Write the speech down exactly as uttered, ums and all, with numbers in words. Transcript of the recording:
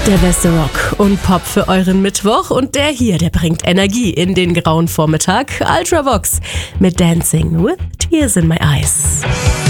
Der beste Rock und Pop für euren Mittwoch und der hier, der bringt Energie in den grauen Vormittag. Ultravox mit Dancing with Tears in My Eyes.